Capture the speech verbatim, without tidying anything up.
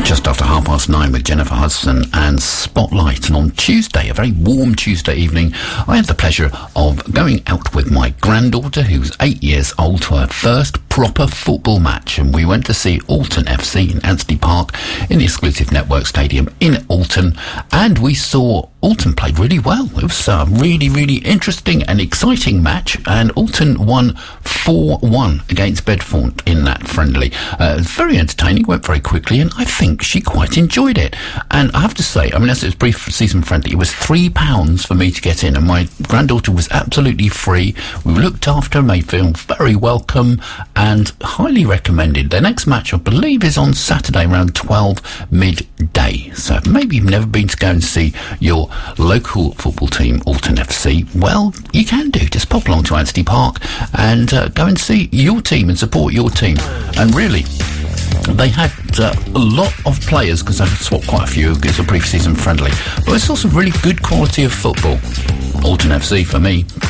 Just after half past nine with Jennifer Hudson and Spotlight. And on Tuesday, a very warm Tuesday evening, I had the pleasure of going out with my granddaughter, who's eight years old, to her first proper football match. And we went to see Alton F C in Anstey Park in the exclusive Network Stadium in Alton. And we saw Alton play really well. It was a really, really interesting and exciting match. And Alton won four one against Bedfont in that friendly. Uh, very entertaining, went very quickly, and I think she quite enjoyed it. And I have to say, I mean, as it was brief season friendly, it was three pounds for me to get in, and my granddaughter was absolutely free. We looked after her, made feel very welcome, and highly recommended. Their next match, I believe, is on Saturday around twelve midday. So maybe you've never been to go and see your local football team, Alton F C. Well, you can do. Just pop along to Anstey Park and uh, go and see your team and support your team. And really, they had uh, a lot of players, because I swapped quite a few because it's a pre-season friendly, but it's also really good quality of football. Alton F C, for me,